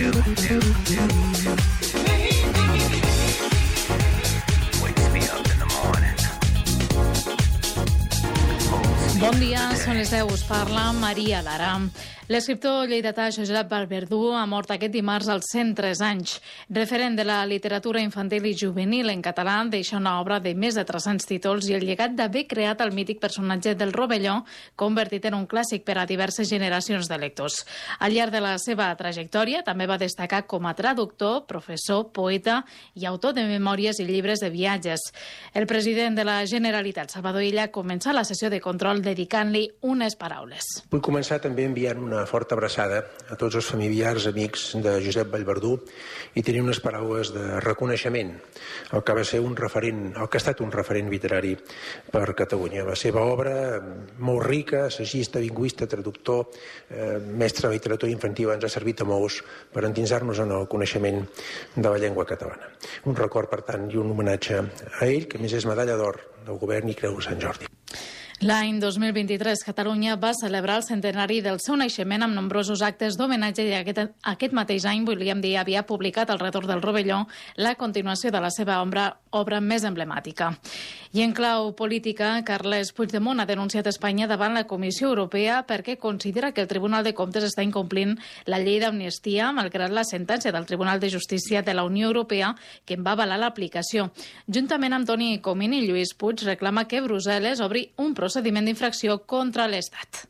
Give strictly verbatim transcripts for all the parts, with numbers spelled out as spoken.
Bon dia, són les deu, us parla Maria Lara. L'escriptor lleidatà Josep Vallverdú ha mort aquest dimarts als cent tres anys. Referent de la literatura infantil i juvenil en català, deixa una obra de més de tres-cents títols i el llegat d'haver creat el mític personatge del Rovelló, convertit en un clàssic per a diverses generacions de lectors. Al llarg de la seva trajectòria també va destacar com a traductor, professor, poeta i autor de memòries i llibres de viatges. El president de la Generalitat, Salvador Illa, comença la sessió de control dedicant-li unes paraules. Vull començar també enviant una forta abraçada a tots els familiars, amics de Josep Vallverdú i tenir unes paraules de reconeixement al que va ser un referent, al que ha estat un referent literari per Catalunya. La seva obra, molt rica, assagista, lingüista, traductor, eh, mestre de literatura infantil, ens ha servit a molts per endinsar-nos en el coneixement de la llengua catalana. Un record, per tant, i un homenatge a ell, que a més és medalla d'or del govern i Creu de Sant Jordi. L'any dos mil vint-i-tres, Catalunya va celebrar el centenari del seu naixement amb nombrosos actes d'homenatge i aquest, aquest mateix any, volíem dir, havia publicat El retorn del Rovelló, la continuació de la seva obra, obra més emblemàtica. I en clau política, Carles Puigdemont ha denunciat Espanya davant la Comissió Europea perquè considera que el Tribunal de Comptes està incomplint la llei d'amnistia, malgrat la sentència del Tribunal de Justícia de la Unió Europea que en va avalar l'aplicació. Juntament amb Toni Comín i Lluís Puig reclama que Brussel·les obri un procediment d'infracció contra l'Estat.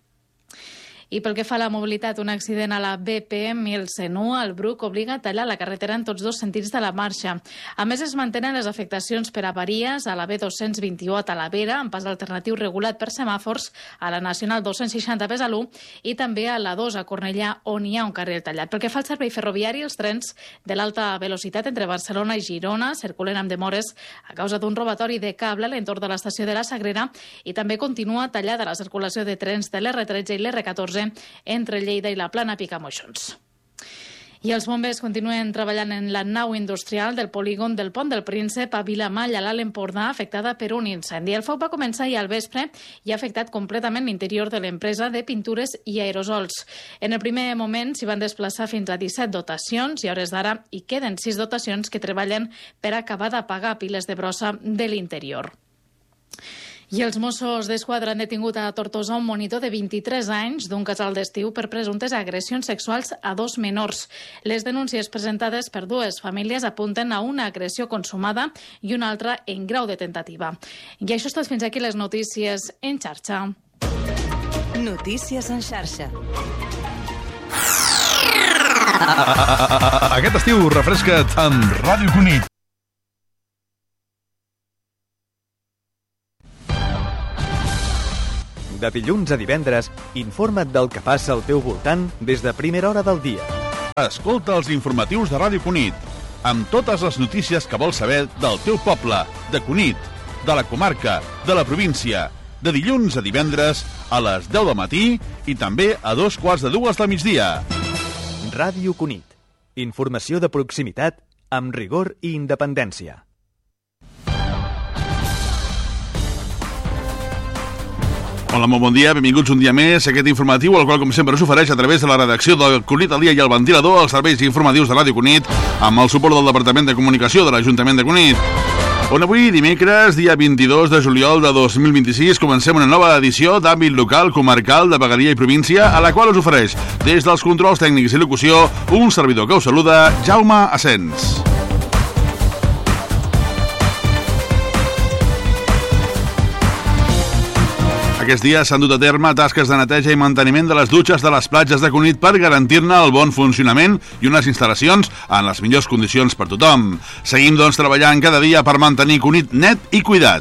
I pel que fa a la mobilitat, un accident a la B P mil cent u al Bruc obliga a tallar la carretera en tots dos sentits de la marxa. A més, es mantenen les afectacions per avaries a la B dos-cents vint-i-u a Talavera, amb pas alternatiu regulat per semàfors, a la Nacional dos-cents seixanta a Besalú i també a la dos a Cornellà, on hi ha un carril tallat. Pel que fa al servei ferroviari, els trens de l'alta velocitat entre Barcelona i Girona circulen amb demores a causa d'un robatori de cable a l'entorn de l'estació de la Sagrera i també continua tallada la circulació de trens de l'R tretze i l'R catorze entre Lleida i la Plana Picamoixons. I els bombers continuen treballant en la nau industrial del polígon del Pont del Príncep a Vilamalla, a l'Alt Empordà, afectada per un incendi. El foc va començar ahir al vespre i ha afectat completament l'interior de l'empresa de pintures i aerosols. En el primer moment s'hi van desplaçar fins a disset dotacions i a hores d'ara hi queden sis dotacions que treballen per acabar d'apagar piles de brossa de l'interior. I els Mossos d'Esquadra han detingut a Tortosa un monitor de vint-i-tres anys d'un casal d'estiu per presumptes agressions sexuals a dos menors. Les denúncies presentades per dues famílies apunten a una agressió consumada i una altra en grau de tentativa. I això és tot, fins aquí les notícies en xarxa. Notícies en xarxa. Aquest estiu refresca't amb Ràdio Cunit. De dilluns a divendres, informa't del que passa al teu voltant des de primera hora del dia. Escolta els informatius de Ràdio Cunit, amb totes les notícies que vols saber del teu poble, de Cunit, de la comarca, de la província, de dilluns a divendres a les deu del matí i també a dos quarts de dues del migdia. Ràdio Cunit. Informació de proximitat amb rigor i independència. Hola, molt bon dia, benvinguts un dia més a aquest informatiu, el qual, com sempre, us ofereix a través de la redacció del Cunit al dia i el ventilador, els serveis informatius de Ràdio Cunit, amb el suport del Departament de Comunicació de l'Ajuntament de Cunit. On avui, dimecres, dia vint-i-dos de juliol de dos mil vint-i-sis, comencem una nova edició d'àmbit local, comarcal, de vegueria i província, a la qual us ofereix, des dels controls tècnics i locució, un servidor que us saluda, Jaume Asens. Aquests dies s'han dut a terme tasques de neteja i manteniment de les dutxes de les platges de Cunit per garantir-ne el bon funcionament i unes instal·lacions en les millors condicions per tothom. Seguim, doncs, treballant cada dia per mantenir Cunit net i cuidat.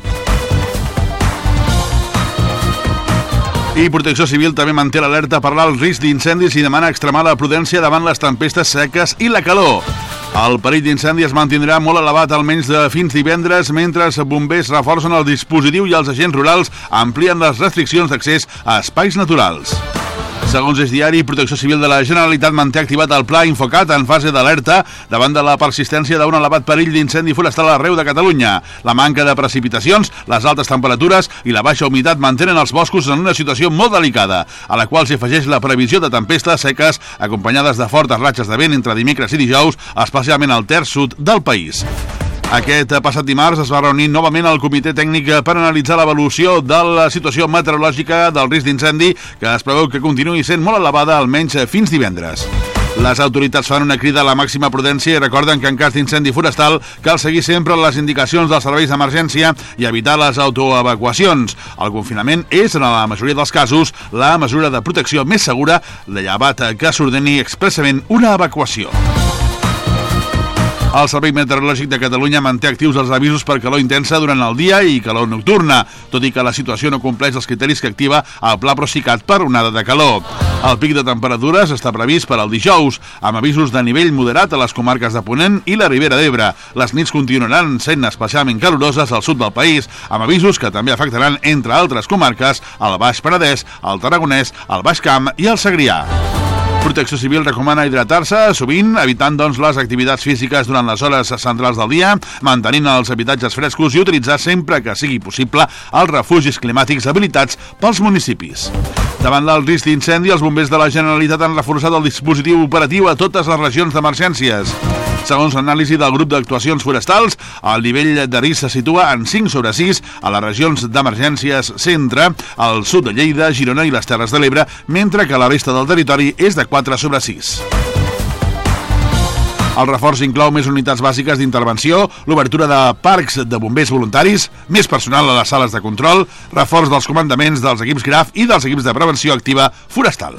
I Protecció Civil també manté l'alerta per l'alt risc d'incendis i demana extremar la prudència davant les tempestes seques i la calor. El perill d'incendi es mantindrà molt elevat almenys de fins divendres, mentre els bombers reforcen el dispositiu i els agents rurals amplien les restriccions d'accés a espais naturals. Segons És Diari, Protecció Civil de la Generalitat manté activat el Pla Infocat en fase d'alerta davant de la persistència d'un elevat perill d'incendi forestal arreu de Catalunya. La manca de precipitacions, les altes temperatures i la baixa humitat mantenen els boscos en una situació molt delicada, a la qual s'hi afegeix la previsió de tempestes seques acompanyades de fortes ratxes de vent entre dimecres i dijous, especialment al terç sud del país. Aquest passat dimarts es va reunir novament el comitè tècnic per analitzar l'evolució de la situació meteorològica del risc d'incendi, que es preveu que continuï sent molt elevada almenys fins divendres. Les autoritats fan una crida a la màxima prudència i recorden que en cas d'incendi forestal cal seguir sempre les indicacions dels serveis d'emergència i evitar les autoevacuacions. El confinament és, en la majoria dels casos, la mesura de protecció més segura, llevat que s'ordeni expressament una evacuació. El Servei Meteorològic de Catalunya manté actius els avisos per calor intensa durant el dia i calor nocturna, tot i que la situació no compleix els criteris que activa el Pla Procicat per onada de calor. El pic de temperatures està previst per al dijous, amb avisos de nivell moderat a les comarques de Ponent i la Ribera d'Ebre. Les nits continuaran sent especialment caloroses al sud del país, amb avisos que també afectaran, entre altres comarques, el Baix Penedès, el Tarragonès, el Baix Camp i el Segrià. Protecció Civil recomana hidratar-se sovint, evitant doncs, les activitats físiques durant les hores centrals del dia, mantenint els habitatges frescos i utilitzar sempre que sigui possible els refugis climàtics habilitats pels municipis. Davant del risc d'incendi, els bombers de la Generalitat han reforçat el dispositiu operatiu a totes les regions d'emergències. Segons l'anàlisi del grup d'actuacions forestals, el nivell de risc se situa en cinc sobre sis a les regions d'emergències centre, al sud de Lleida, Girona i les Terres de l'Ebre, mentre que la resta del territori és de quatre sobre sis. El reforç inclou més unitats bàsiques d'intervenció, l'obertura de parcs de bombers voluntaris, més personal a les sales de control, reforç dels comandaments dels equips G R A F i dels equips de prevenció activa forestal.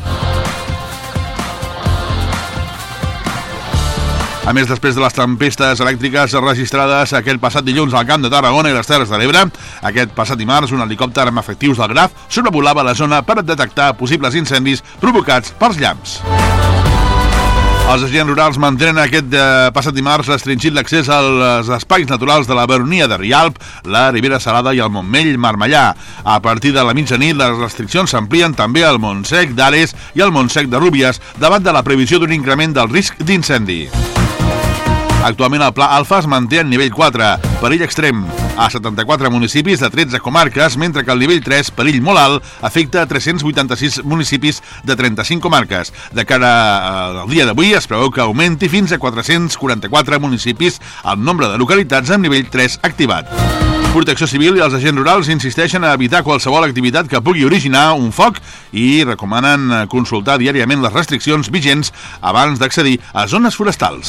A més, després de les tempestes elèctriques registrades aquell passat dilluns al Camp de Tarragona i les Terres de l'Ebre, aquest passat dimarts un helicòpter amb efectius del G R A F sobrevolava la zona per detectar possibles incendis provocats pels llamps. Els agents rurals mantenen aquest eh, passat dimarts restringit l'accés als espais naturals de la Baronia de Rialp, la Ribera Salada i el Montmell Marmellà. A partir de la mitjanit, les restriccions s'amplien també al Montsec d'Ares i al Montsec de Rúbies, davant de la previsió d'un increment del risc d'incendi. Actualment el Pla Alfa es manté en nivell quatre, perill extrem, a setanta-quatre municipis de tretze comarques, mentre que el nivell tres, perill molt alt, afecta a tres-cents vuitanta-sis municipis de trenta-cinc comarques. De cara al dia d'avui es preveu que augmenti fins a quatre-cents quaranta-quatre municipis el nombre de localitats amb nivell tres activat. Protecció Civil i els agents rurals insisteixen a evitar qualsevol activitat que pugui originar un foc i recomanen consultar diàriament les restriccions vigents abans d'accedir a zones forestals.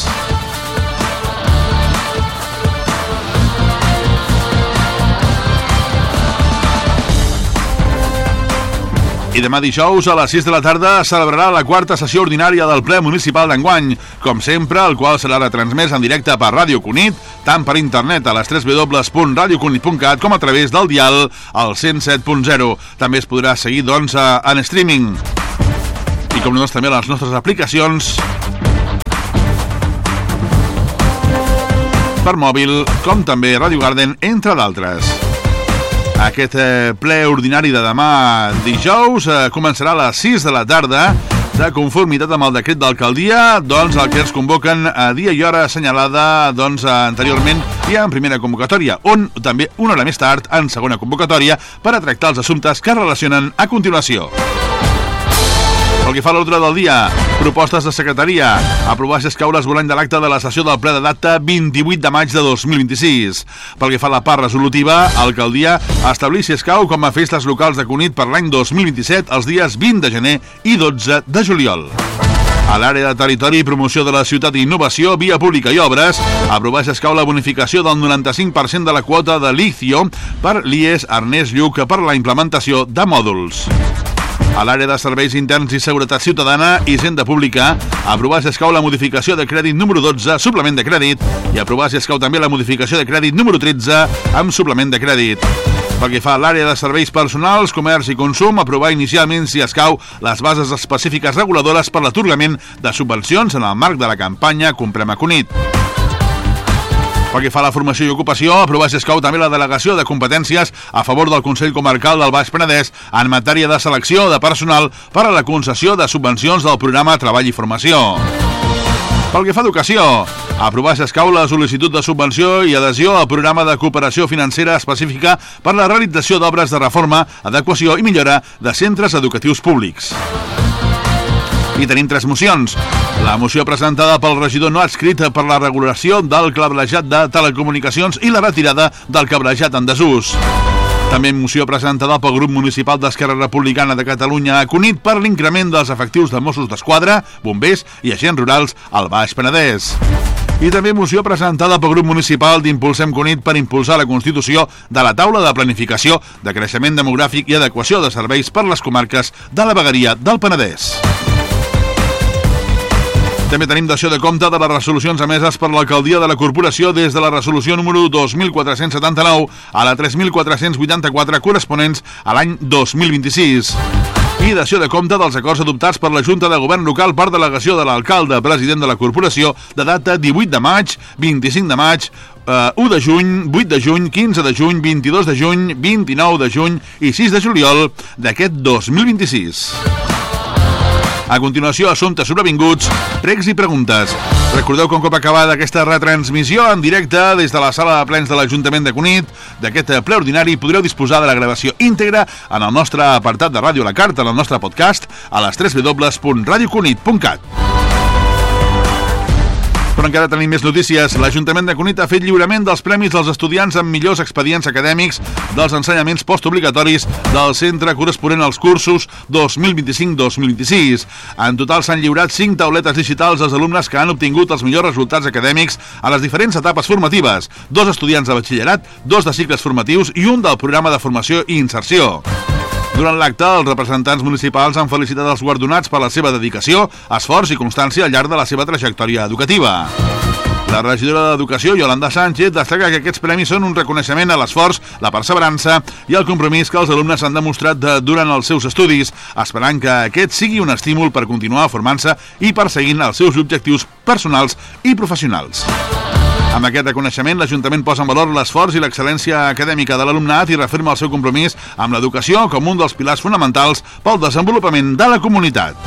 I demà dijous a les sis de la tarda es celebrarà la quarta sessió ordinària del ple municipal d'enguany, com sempre, el qual serà retransmès en directe per Ràdio Cunit, tant per internet a les w w w punt radio cunit punt cat com a través del dial al cent set punt zero. També es podrà seguir, doncs, en streaming. I com no, doncs, també a les nostres aplicacions per mòbil, com també Radio Garden, entre d'altres. Aquest eh, ple ordinari de demà dijous eh, començarà a les sis de la tarda, de conformitat amb el decret d'alcaldia, doncs el que ens convoquen a dia i hora assenyalada doncs, anteriorment i en primera convocatòria, on també una hora més tard en segona convocatòria per a tractar els assumptes que es relacionen a continuació. Pel que fa a l'ordre del dia, propostes de secretaria. Aprovar si escau l'esborrany de l'acte de la sessió del ple de data vint-i-vuit de maig de dos mil vint-i-sis. Pel que fa a la part resolutiva, alcaldia establir si escau com a festes locals de Cunit per l'any dos mil vint-i-set els dies vint de gener i dotze de juliol. A l'àrea de territori i promoció de la ciutat i innovació, via pública i obres, aprovar si escau la bonificació del noranta-cinc per cent de la quota de l'Icio per l'I E S Ernest Lluc per la implementació de mòduls. A l'àrea de serveis interns i seguretat ciutadana i hisenda pública, aprovar si escau la modificació de crèdit número dotze, suplement de crèdit, i aprovar si escau també la modificació de crèdit número tretze amb suplement de crèdit. Pel que fa a l'àrea de serveis personals, comerç i consum, aprovar inicialment si escau les bases específiques reguladores per l'atorgament de subvencions en el marc de la campanya Comprem a Cunit. Pel que fa a la formació i ocupació, aprovar si escau també la delegació de competències a favor del Consell Comarcal del Baix Penedès en matèria de selecció de personal per a la concessió de subvencions del programa Treball i Formació. Pel que fa a educació, aprovar si escau la sol·licitud de subvenció i adhesió al programa de cooperació financera específica per la realització d'obres de reforma, adequació i millora de centres educatius públics. I tenim tres mocions. La moció presentada pel regidor no adscrit per la regulació del cablejat de telecomunicacions i la retirada del cablejat en desús. També moció presentada pel grup municipal d'Esquerra Republicana de Catalunya a Cunit per l'increment dels efectius de Mossos d'Esquadra, bombers i agents rurals al Baix Penedès. I també moció presentada pel grup municipal d'Impulsem Cunit per impulsar la constitució de la taula de planificació de creixement demogràfic i adequació de serveis per les comarques de la vegueria del Penedès. També tenim dació de compte de les resolucions emeses per l'alcaldia de la corporació des de la resolució número dos mil quatre-cents setanta-nou a la tres mil quatre-cents vuitanta-quatre corresponents a l'any dos mil vint-i-sis. I dació de compte dels acords adoptats per la Junta de Govern Local per delegació de l'alcalde president de la corporació de data divuit de maig, vint-i-cinc de maig, Uh, u de juny, vuit de juny, quinze de juny, vint-i-dos de juny, vint-i-nou de juny i sis de juliol d'aquest dos mil vint-i-sis. A continuació, assumptes sobrevinguts, pregs i preguntes. Recordeu que un cop acabada aquesta retransmissió en directe des de la sala de plens de l'Ajuntament de Cunit, d'aquest ple ordinari podreu disposar de la gravació íntegra en el nostre apartat de Ràdio a la Carta, en el nostre podcast, a les w w w punt radio cunit punt cat. Però encara tenim més notícies. L'Ajuntament de Cunit ha fet lliurament dels premis als estudiants amb millors expedients acadèmics dels ensenyaments postobligatoris del centre corresponent als cursos dos mil vint-i-cinc dos mil vint-i-sis. En total s'han lliurat cinc tauletes digitals als alumnes que han obtingut els millors resultats acadèmics a les diferents etapes formatives, dos estudiants de batxillerat, dos de cicles formatius i un del programa de formació i inserció. Durant l'acte, els representants municipals han felicitat els guardonats per la seva dedicació, esforç i constància al llarg de la seva trajectòria educativa. La regidora d'Educació, Yolanda Sánchez, destaca que aquests premis són un reconeixement a l'esforç, la perseverança i el compromís que els alumnes han demostrat de, durant els seus estudis, esperant que aquest sigui un estímul per continuar formant-se i perseguint els seus objectius personals i professionals. Amb aquest reconeixement, l'Ajuntament posa en valor l'esforç i l'excel·lència acadèmica de l'alumnat i reafirma el seu compromís amb l'educació com un dels pilars fonamentals pel desenvolupament de la comunitat.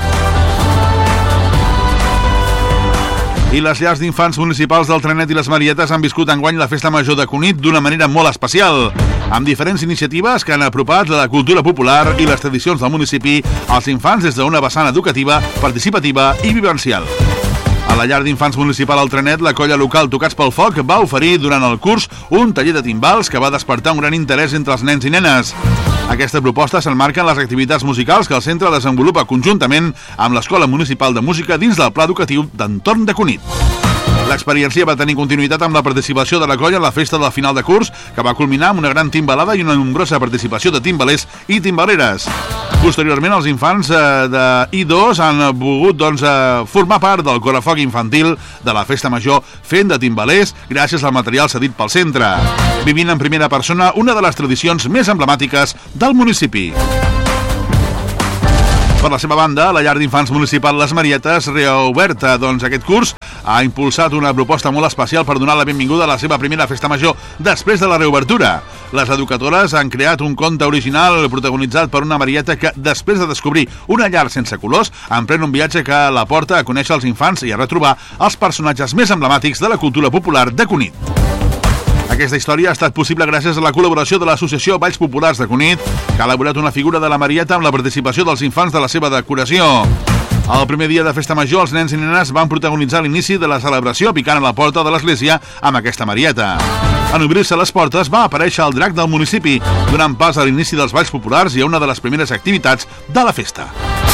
I les llars d'infants municipals del Trenet i les Marietes han viscut enguany la Festa Major de Cunit d'una manera molt especial, amb diferents iniciatives que han apropat la cultura popular i les tradicions del municipi als infants des d'una vessant educativa, participativa i vivencial. A la llar d'infants municipal al Trenet, la colla local Tocats pel Foc va oferir durant el curs un taller de timbals que va despertar un gran interès entre els nens i nenes. Aquesta proposta s'emmarca en les activitats musicals que el centre desenvolupa conjuntament amb l'Escola Municipal de Música dins del Pla Educatiu d'Entorn de Cunit. L'experiència va tenir continuïtat amb la participació de la colla en la festa del final de curs, que va culminar amb una gran timbalada i una nombrosa participació de timbalers i timbaleres. Posteriorment, els infants eh, de I dos han volgut doncs, eh, formar part del correfoc infantil de la Festa Major fent de timbalers gràcies al material cedit pel centre, vivint en primera persona una de les tradicions més emblemàtiques del municipi. Per la seva banda, la llar d'infants municipal Les Marietes, reoberta doncs, aquest curs, ha impulsat una proposta molt especial per donar la benvinguda a la seva primera festa major després de la reobertura. Les educadores han creat un conte original protagonitzat per una Marieta que, després de descobrir una llar sense colors, emprèn un viatge que la porta a conèixer els infants i a retrobar els personatges més emblemàtics de la cultura popular de Cunit. Aquesta història ha estat possible gràcies a la col·laboració de l'Associació Balls Populars de Cunit, que ha elaborat una figura de la Marieta amb la participació dels infants de la seva decoració. El primer dia de Festa Major, els nens i nenes van protagonitzar l'inici de la celebració picant a la porta de l'església amb aquesta Marieta. En obrir-se les portes va aparèixer el drac del municipi, donant pas a l'inici dels balls populars i a una de les primeres activitats de la festa.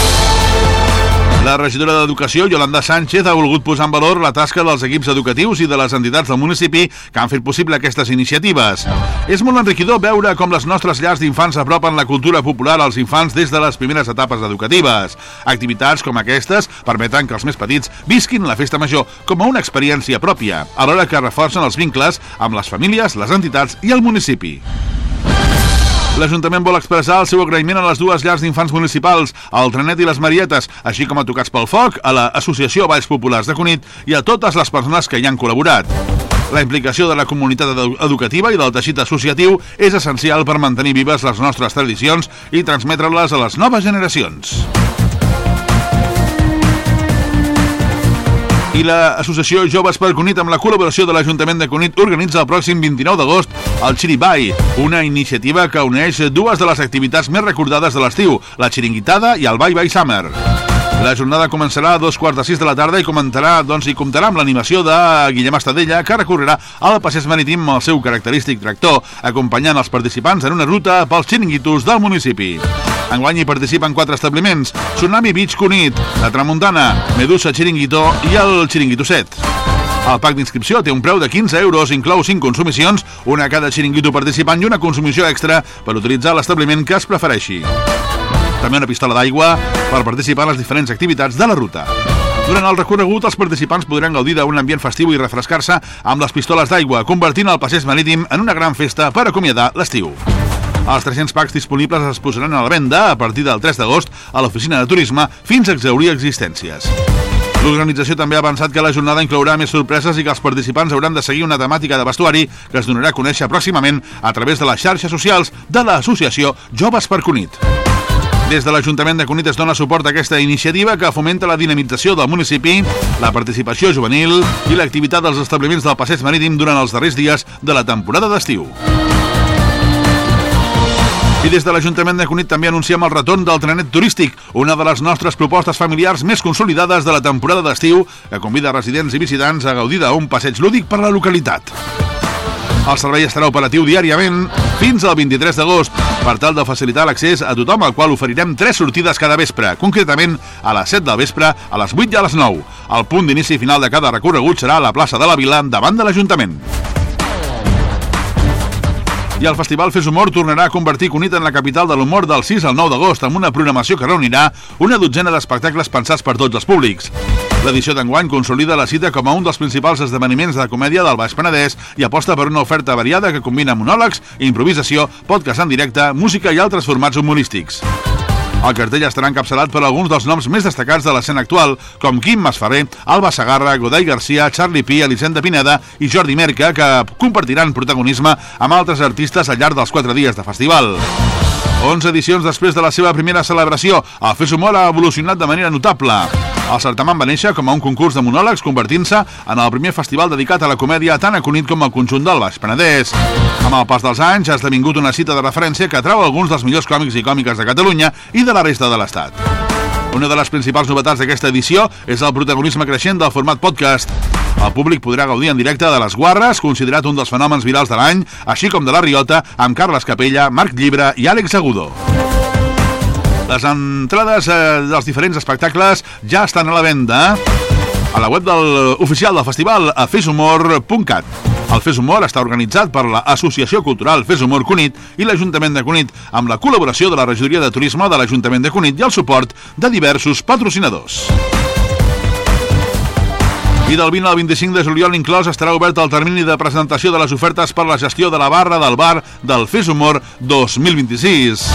La regidora d'Educació, Yolanda Sánchez, ha volgut posar en valor la tasca dels equips educatius i de les entitats del municipi que han fet possible aquestes iniciatives. És molt enriquidor veure com les nostres llars d'infants apropen la cultura popular als infants des de les primeres etapes educatives. Activitats com aquestes permeten que els més petits visquin la Festa Major com a una experiència pròpia, alhora que reforcen els vincles amb les famílies, les entitats i el municipi. L'Ajuntament vol expressar el seu agraïment a les dues llars d'infants municipals, al Trenet i les Marietes, així com a Tocats pel Foc, a l'Associació Balls Populars de Cunit i a totes les persones que hi han col·laborat. La implicació de la comunitat educativa i del teixit associatiu és essencial per mantenir vives les nostres tradicions i transmetre-les a les noves generacions. I l'associació Joves per Cunit, amb la col·laboració de l'Ajuntament de Cunit, organitza el pròxim vint-i-nou d'agost el Chiribai, una iniciativa que uneix dues de les activitats més recordades de l'estiu, la xiringuitada i el Bye Bye Summer. La jornada començarà a dos quarts de sis de la tarda i comentarà, doncs, i comptarà amb l'animació de Guillem Estadella, que recorrerà al passeig marítim amb el seu característic tractor, acompanyant els participants en una ruta pels xiringuitos del municipi. Enguany hi participen quatre establiments: Tsunami Beach Cunit, la Tramuntana, Medusa Chiringuito i el Chiringuito set. El pack d'inscripció té un preu de quinze euros, inclou cinc consumicions, una a cada xiringuito participant i una consumició extra per utilitzar l'establiment que es prefereixi. També una pistola d'aigua per participar en les diferents activitats de la ruta. Durant el recorregut, els participants podran gaudir d'un ambient festiu i refrescar-se amb les pistoles d'aigua, convertint el passeig marítim en una gran festa per acomiadar l'estiu. Els tres-cents packs disponibles es posaran a la venda a partir del tres d'agost a l'oficina de turisme fins a exhaurir existències. L'organització també ha avançat que la jornada inclourà més sorpreses i que els participants hauran de seguir una temàtica de vestuari que es donarà a conèixer pròximament a través de les xarxes socials de l'associació Joves per Cunit. Des de l'Ajuntament de Cunit es dona suport a aquesta iniciativa que fomenta la dinamització del municipi, la participació juvenil i l'activitat dels establiments del passeig marítim durant els darrers dies de la temporada d'estiu. I des de l'Ajuntament de Cunit també anunciem el retorn del trenet turístic, una de les nostres propostes familiars més consolidades de la temporada d'estiu, que convida residents i visitants a gaudir d'un passeig lúdic per la localitat. El servei estarà operatiu diàriament fins al vint-i-tres d'agost per tal de facilitar l'accés a tothom, al qual oferirem tres sortides cada vespre, concretament a les set del vespre, a les vuit i a les nou. El punt d'inici i final de cada recorregut serà a la plaça de la Vila, davant de l'Ajuntament. I el Festival Fes Humor tornarà a convertir Cunit en la capital de l'humor del sis al nou d'agost, amb una programació que reunirà una dotzena d'espectacles pensats per tots els públics. L'edició d'enguany consolida la cita com a un dels principals esdeveniments de comèdia del Baix Penedès i aposta per una oferta variada que combina monòlegs, improvisació, podcast en directe, música i altres formats humorístics. El cartell estarà encapçalat per alguns dels noms més destacats de l'escena actual, com Quim Masferrer, Alba Sagarra, Godai Garcia, Charlie Pi, Elisenda Pineda i Jordi Merca, que compartiran protagonisme amb altres artistes al llarg dels quatre dies de festival. onze edicions després de la seva primera celebració, el Fes Humor ha evolucionat de manera notable. El certamen va néixer com a un concurs de monòlegs, convertint-se en el primer festival dedicat a la comèdia tant a Cunit com al conjunt del Baix Penedès. Amb el pas dels anys ha esdevingut una cita de referència que atrau alguns dels millors còmics i còmiques de Catalunya i de la resta de l'Estat. Una de les principals novetats d'aquesta edició és el protagonisme creixent del format podcast. El públic podrà gaudir en directe de Les Guarres, considerat un dels fenòmens virals de l'any, així com de La Riota, amb Carles Capella, Marc Llibre i Àlex Agudo. Les entrades eh, dels diferents espectacles ja estan a la venda a la web del, oficial del festival, a fes humor punt cat. El Fes Humor està organitzat per l'Associació Cultural Fes Humor Cunit i l'Ajuntament de Cunit, amb la col·laboració de la Regidoria de Turisme de l'Ajuntament de Cunit i el suport de diversos patrocinadors. I del vint al vint-i-cinc de juliol inclòs estarà obert el termini de presentació de les ofertes per la gestió de la barra del bar del Fes Humor dos mil vint-i-sis.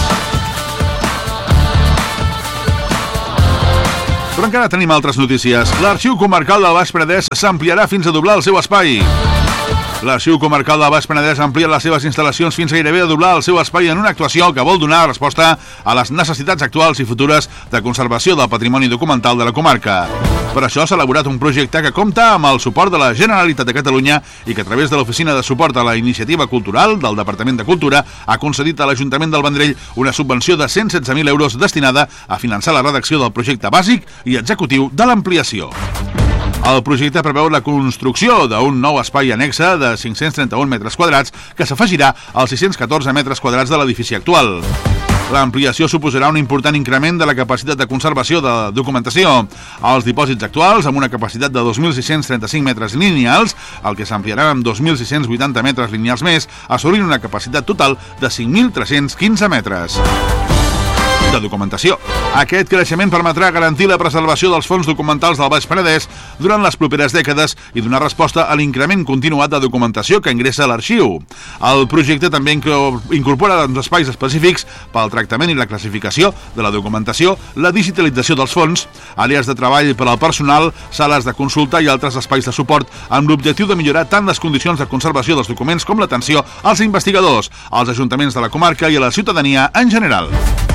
Però encara tenim altres notícies. L'Arxiu Comarcal del Baix Penedès s'ampliarà fins a doblar el seu espai. L'Arxiu Comarcal del Baix Penedès amplia les seves instal·lacions fins gairebé a doblar el seu espai en una actuació que vol donar resposta a les necessitats actuals i futures de conservació del patrimoni documental de la comarca. Per això s'ha elaborat un projecte que compta amb el suport de la Generalitat de Catalunya i que a través de l'Oficina de Suport a la Iniciativa Cultural del Departament de Cultura ha concedit a l'Ajuntament del Vendrell una subvenció de cent setze mil euros destinada a finançar la redacció del projecte bàsic i executiu de l'ampliació. El projecte preveu la construcció d'un nou espai annexe de cinc-cents trenta-un metres quadrats que s'afegirà als sis-cents catorze metres quadrats de l'edifici actual. L'ampliació suposarà un important increment de la capacitat de conservació de documentació. Els dipòsits actuals, amb una capacitat de dos mil sis-cents trenta-cinc metres lineals, el que s'ampliarà amb dos mil sis-cents vuitanta metres lineals més, assolint una capacitat total de cinc mil tres-cents quinze metres de documentació. Aquest creixement permetrà garantir la preservació dels fons documentals del Baix Penedès durant les properes dècades i donar resposta a l'increment continuat de documentació que ingressa a l'arxiu. El projecte també incorpora uns espais específics pel tractament i la classificació de la documentació, la digitalització dels fons, àrees de treball per al personal, sales de consulta i altres espais de suport amb l'objectiu de millorar tant les condicions de conservació dels documents com l'atenció als investigadors, als ajuntaments de la comarca i a la ciutadania en general.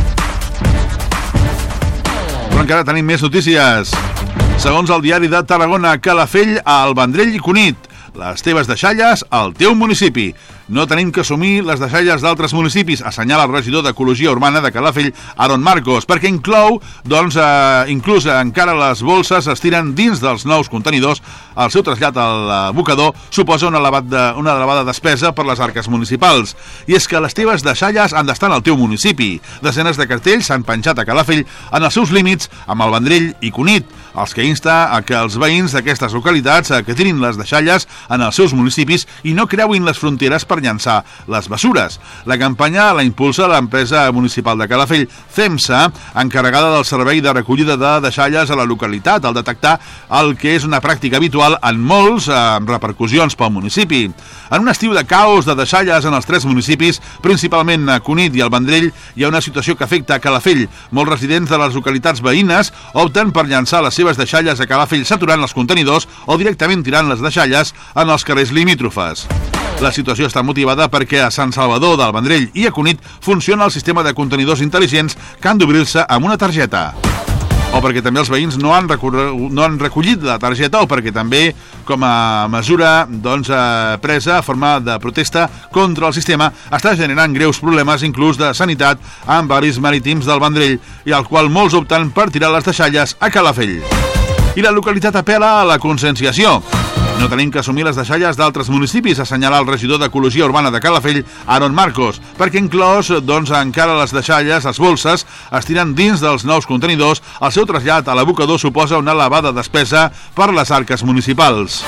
Però encara tenim més notícies. Segons el diari de Tarragona, Calafell, al Vendrell i Cunit. Les teves deixalles al teu municipi. No tenim que assumir les deixalles d'altres municipis, assenyala el regidor d'Ecologia Urbana de Calafell, Aaron Marcos, perquè inclou, doncs, eh, inclús encara les bolses es tiren dins dels nous contenidors. El seu trasllat al abocador suposa una, elevat de, una elevada despesa per les arques municipals. I és que les teves deixalles han d'estar en el teu municipi. Desenes de cartells s'han penjat a Calafell en els seus límits amb el Vendrell i Cunit, els que insta a que els veïns d'aquestes localitats que tirin les deixalles en els seus municipis i no creuin les fronteres per llançar les bessures. La campanya la impulsa l'empresa municipal de Calafell, CEMSA, encarregada del servei de recollida de deixalles a la localitat, al detectar el que és una pràctica habitual en molts, amb repercussions pel municipi. En un estiu de caos de deixalles en els tres municipis, principalment a Cunit i al Vendrell, hi ha una situació que afecta a Calafell. Molts residents de les localitats veïnes opten per llançar les seves deixalles a Calafell saturant els contenidors o directament tirant les deixalles en els carrers limítrofes. La situació està motivada perquè a Sant Salvador del Vendrell i a Cunit funciona el sistema de contenidors intel·ligents que han d'obrir-se amb una targeta. O perquè també els veïns no han, no han recollit la targeta o perquè també, com a mesura doncs, eh, presa a forma de protesta contra el sistema, està generant greus problemes inclús de sanitat en barris marítims del Vendrell i al qual molts opten per tirar les deixalles a Calafell. I la localitat apela a la conscienciació. No tenim que assumir les deixalles d'altres municipis, assenyala el regidor d'Ecologia Urbana de Calafell, Aaron Marcos, perquè inclòs, doncs, encara les deixalles, les bolses, es tiren dins dels nous contenidors. El seu trasllat a l'abocador suposa una elevada despesa per les arques municipals.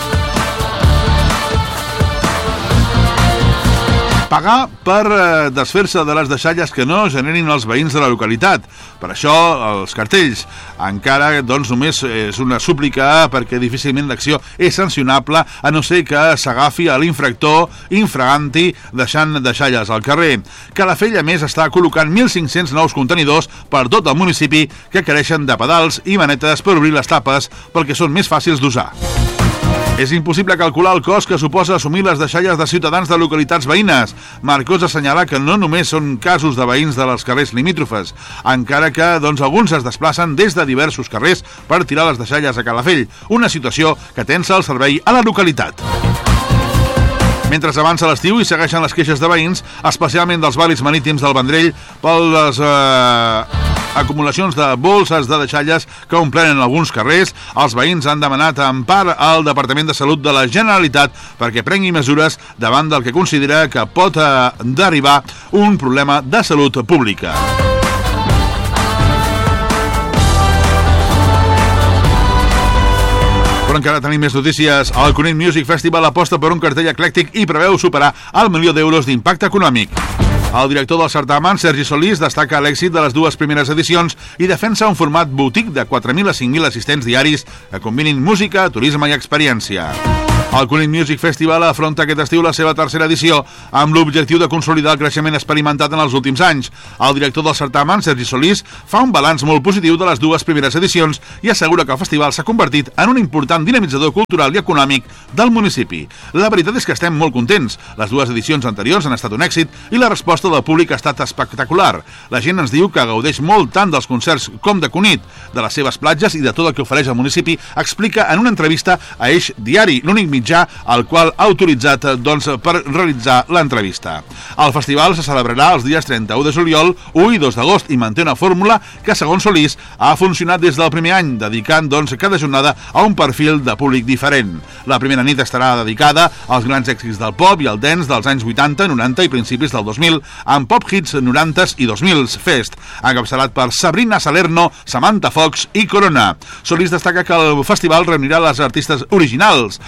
Pagar per eh, desfer-se de les deixalles que no generin els veïns de la localitat. Per això, els cartells. Encara, doncs, només és una súplica perquè difícilment l'acció és sancionable a no ser que s'agafi a l'infractor infraganti deixant deixalles al carrer. Calafell, a més, està col·locant mil cinc-cents nous contenidors per tot el municipi que careixen de pedals i manetes per obrir les tapes perquè són més fàcils d'usar. És impossible calcular el cost que suposa assumir les deixalles de ciutadans de localitats veïnes. Marcos assenyala que no només són casos de veïns de les carrers limítrofes, encara que doncs, alguns es desplacen des de diversos carrers per tirar les deixalles a Calafell, una situació que tensa el servei a la localitat. Mentre avança l'estiu i segueixen les queixes de veïns, especialment dels barris marítims del Vendrell, per les eh, acumulacions de bolses de deixalles que omplenen alguns carrers, els veïns han demanat empar al Departament de Salut de la Generalitat perquè prengui mesures davant del que considera que pot eh, derivar un problema de salut pública. Però encara tenim més notícies. El Cunit Music Festival aposta per un cartell eclèctic i preveu superar el milió d'euros d'impacte econòmic. El director del certamen, Sergi Solís, destaca l'èxit de les dues primeres edicions i defensa un format boutique de quatre mil a cinc mil assistents diaris que combinin música, turisme i experiència. El Cunit Music Festival afronta aquest estiu la seva tercera edició amb l'objectiu de consolidar el creixement experimentat en els últims anys. El director del certamen, Sergi Solís, fa un balanç molt positiu de les dues primeres edicions i assegura que el festival s'ha convertit en un important dinamitzador cultural i econòmic del municipi. La veritat és que estem molt contents. Les dues edicions anteriors han estat un èxit i la resposta del públic ha estat espectacular. La gent ens diu que gaudeix molt tant dels concerts com de Cunit, de les seves platges i de tot el que ofereix el municipi, explica en una entrevista a Eix Diari, l'únic mitjà al qual ha autoritzat doncs, per realitzar l'entrevista. El festival se celebrarà els dies trenta-u de juliol, u i dos d'agost i manté una fórmula que, segons Solís, ha funcionat des del primer any, dedicant doncs, cada jornada a un perfil de públic diferent. La primera nit estarà dedicada als grans èxits del pop i el dance dels anys vuitanta, noranta i principis del dos mil, amb Pop Hits noranta i dos mil Fest, encapçalat per Sabrina Salerno, Samantha Fox i Corona. Solís destaca que el festival reunirà les artistes originals. Algunes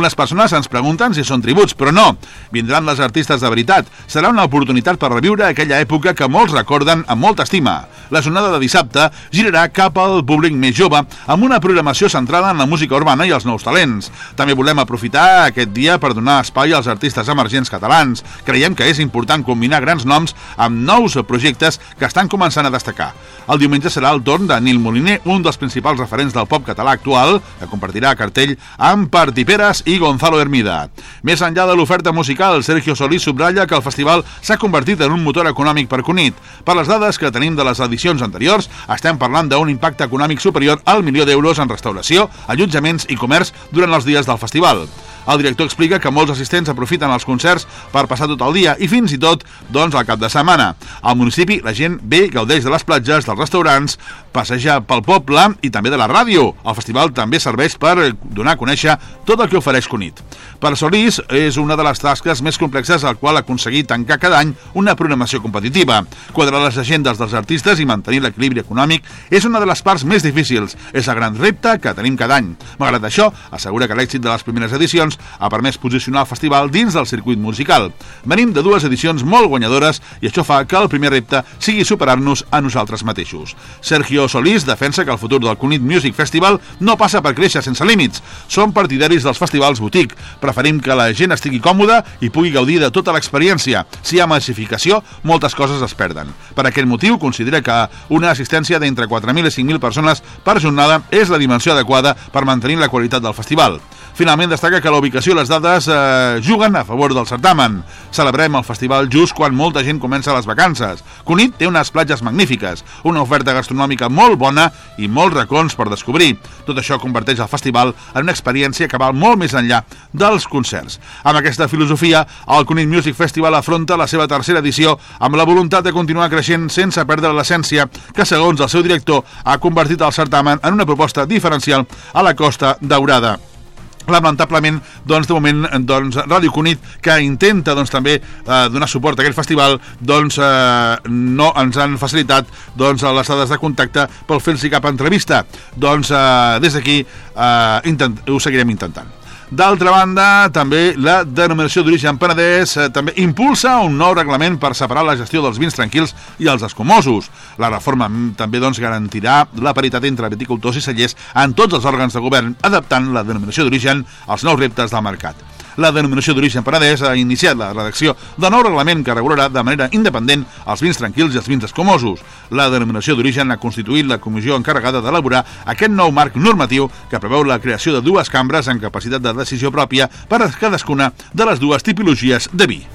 Algunes persones ens pregunten si són tributs, però no. Vindran les artistes de veritat. Serà una oportunitat per reviure aquella època que molts recorden amb molta estima. La jornada de dissabte girarà cap al públic més jove amb una programació centrada en la música urbana i els nous talents. També volem aprofitar aquest dia per donar espai als artistes emergents catalans. Creiem que és important combinar grans noms amb nous projectes que estan començant a destacar. El diumenge serà el torn de Nil Moliner, un dels principals referents del pop català actual, que compartirà cartell amb Parti Peres i Gonzalo Hermida. Més enllà de l'oferta musical, Sergio Solís subratlla que el festival s'ha convertit en un motor econòmic per Cunit. Per les dades que tenim de les edicions anteriors, estem parlant d'un impacte econòmic superior al milió d'euros en restauració, allotjaments i comerç durant els dies del festival. El director explica que molts assistents aprofiten els concerts per passar tot el dia i fins i tot doncs, al cap de setmana. Al municipi la gent ve, gaudeix de les platges, dels restaurants, passeja pel poble i també de la ràdio. El festival també serveix per donar a conèixer tot el que ofereix Cunit. Per Solís és una de les tasques més complexes al qual aconseguir tancar cada any una programació competitiva. Quadrar les agendes dels artistes i mantenir l'equilibri econòmic és una de les parts més difícils. És el gran repte que tenim cada any. Malgrat això, assegura que l'èxit de les primeres edicions ha permès posicionar el festival dins del circuit musical. Venim de dues edicions molt guanyadores i això fa que el primer repte sigui superar-nos a nosaltres mateixos. Sergio Solís defensa que el futur del Cunit Music Festival no passa per créixer sense límits. Som partidaris dels festivals boutique. Preferim que la gent estigui còmoda i pugui gaudir de tota l'experiència. Si hi ha massificació, moltes coses es perden. Per aquest motiu, considera que una assistència d'entre quatre mil i cinc mil persones per jornada és la dimensió adequada per mantenir la qualitat del festival. Finalment, destaca que la ubicació i les dades eh, juguen a favor del certamen. Celebrem el festival just quan molta gent comença les vacances. Cunit té unes platges magnífiques, una oferta gastronòmica molt bona i molts racons per descobrir. Tot això converteix el festival en una experiència que val molt més enllà dels concerts. Amb aquesta filosofia, el Cunit Music Festival afronta la seva tercera edició amb la voluntat de continuar creixent sense perdre l'essència que, segons el seu director, ha convertit el certamen en una proposta diferencial a la Costa Daurada. Lamentablement, doncs, de moment, doncs, Ràdio Cunit, que intenta doncs, també eh, donar suport a aquest festival, doncs, eh, no ens han facilitat doncs, les dades de contacte per fer-los cap entrevista. Doncs, eh, des d'aquí eh, intent, ho seguirem intentant. D'altra banda, també la denominació d'origen Penedès eh, també impulsa un nou reglament per separar la gestió dels vins tranquils i els escumosos. La reforma també doncs, garantirà la paritat entre viticultors i cellers en tots els òrgans de govern, adaptant la denominació d'origen als nous reptes del mercat. La denominació d'origen Penedès ha iniciat la redacció de nou reglament que regularà de manera independent els vins tranquils i els vins escumosos. La denominació d'origen ha constituït la comissió encarregada d'elaborar aquest nou marc normatiu que preveu la creació de dues cambres amb capacitat de decisió pròpia per a cadascuna de les dues tipologies de vi.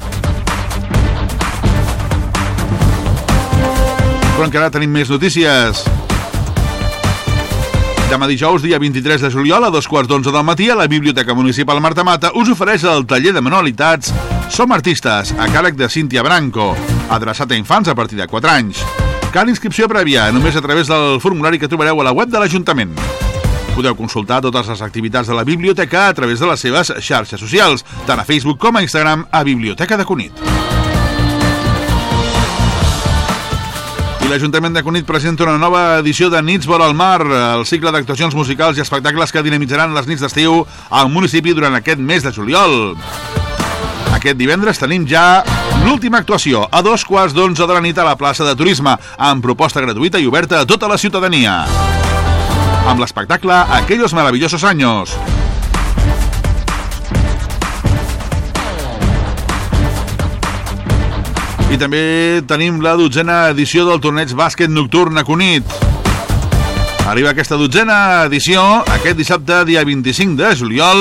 Però encara tenim més notícies. Demà dijous, dia vint-i-tres de juliol, a dos quarts d'onze del matí, a la Biblioteca Municipal Marta Mata us ofereix el taller de manualitats Som Artistes, a càrrec de Cíntia Branco, adreçat a infants a partir de quatre anys. Cal inscripció prèvia, només a través del formulari que trobareu a la web de l'Ajuntament. Podeu consultar totes les activitats de la biblioteca a través de les seves xarxes socials, tant a Facebook com a Instagram, a Biblioteca de Cunit. I l'Ajuntament de Cunit presenta una nova edició de Nits vora el mar, el cicle d'actuacions musicals i espectacles que dinamitzaran les nits d'estiu al municipi durant aquest mes de juliol. Aquest divendres tenim ja l'última actuació, a dos quarts d'onze de la nit a la plaça de Turisme, amb proposta gratuïta i oberta a tota la ciutadania. Amb l'espectacle Aquellos maravillosos años. I també tenim la dotzena edició del torneig bàsquet nocturn a Cunit. Arriba aquesta dotzena edició aquest dissabte, dia vint-i-cinc de juliol,